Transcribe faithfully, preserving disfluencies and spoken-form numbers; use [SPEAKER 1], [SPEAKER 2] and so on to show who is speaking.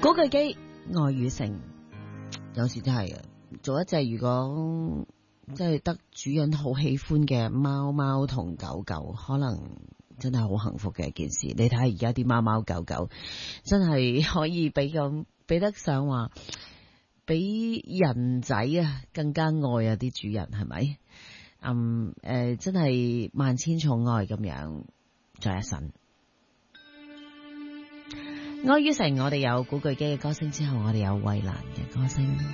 [SPEAKER 1] 古巨基愛與誠，有時真係嘅，做一隻如果即係得主人好喜歡嘅貓貓同狗狗，可能真係好幸福嘅一件事。你睇下而家啲貓貓狗狗，真係可以比咁比得上話，比人仔啊更加愛啊啲主人，係咪？嗯誒、呃，真係萬千寵愛咁樣在一身。愛與誠，我哋有古巨基嘅歌聲之後，我哋有衛蘭嘅歌聲。